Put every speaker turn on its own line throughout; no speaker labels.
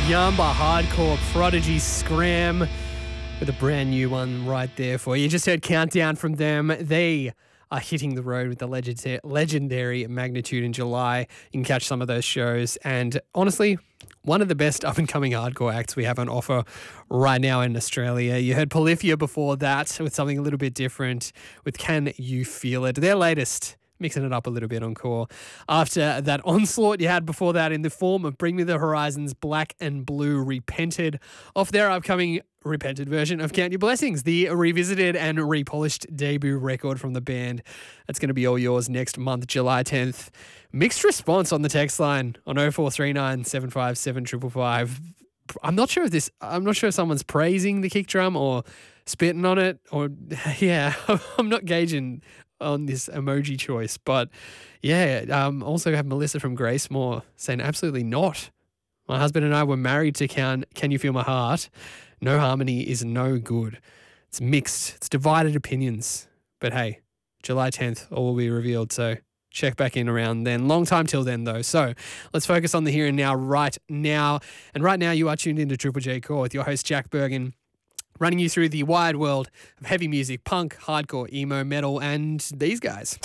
Yamba hardcore prodigy Scram with a brand new one right there for you. You just heard Countdown from them. They are hitting the road with the legendary Magnitude in July. You can catch some of those shows. And honestly, one of the best up-and-coming hardcore acts we have on offer right now in Australia. You heard Polyphia before that with something a little bit different with Can You Feel It? Their latest, mixing it up a little bit on Core. After that onslaught you had before that in the form of Bring Me the Horizon's Black and Blue Repented, off their upcoming repented version of Count Your Blessings, the revisited and repolished debut record from the band. That's going to be all yours next month, July 10th. Mixed response on the text line on 0439 757 555. I'm not sure if someone's praising the kick drum or spitting on it, or yeah, I'm not gauging on this emoji choice, but yeah, also have Melissa from Gracemore saying absolutely not. My husband and I were married to Can You Feel My Heart? No harmony is no good. It's mixed. It's divided opinions. But hey, July 10th, all will be revealed. So check back in around then. Long time till then, though. So let's focus on the here and now right now. And right now you are tuned into Triple J Core with your host, Jack Bergen, running you through the wide world of heavy music, punk, hardcore, emo, metal, and these guys.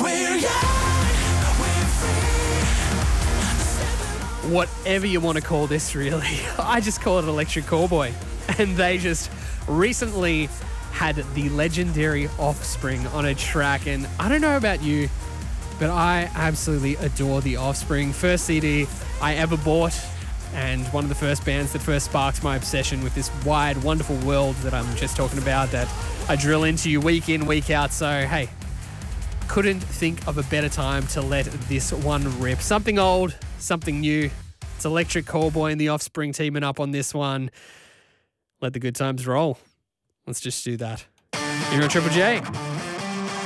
Whatever you want to call this, really. I just call it Electric Callboy. And they just recently had the legendary Offspring on a track. And I don't know about you, but I absolutely adore the Offspring. First CD I ever bought, and one of the first bands that first sparked my obsession with this wide, wonderful world that I'm just talking about, that I drill into you week in, week out. So, hey, couldn't think of a better time to let this one rip. Something old, something new. It's Electric Callboy and the Offspring teaming up on this one. Let the good times roll. Let's just do that. You're on Triple J.